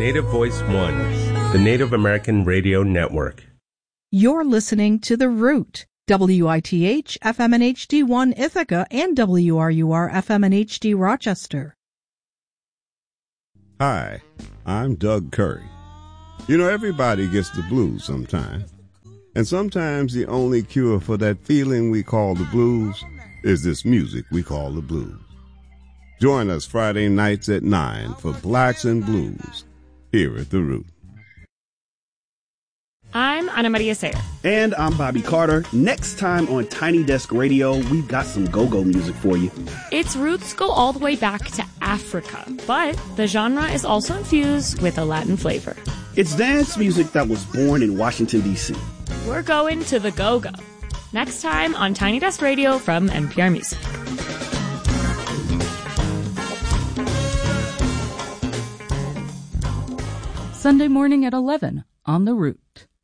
Native Voice One, the Native American Radio Network. You're listening to The Root, WITH FM and HD1 Ithaca and WRUR FM and HD Rochester. Hi, I'm Doug Curry. You know, everybody gets the blues sometime. And sometimes the only cure for that feeling we call the blues is this music we call the blues. Join us Friday nights at 9 for Blacks and Blues here at The Root. I'm Ana Maria Sayer. And I'm Bobby Carter. Next time on Tiny Desk Radio, we've got some go-go music for you. Its roots go all the way back to Africa, but the genre is also infused with a Latin flavor. It's dance music that was born in Washington, D.C. We're going to the go-go. Next time on Tiny Desk Radio from NPR Music. Sunday morning at 11 on The Root.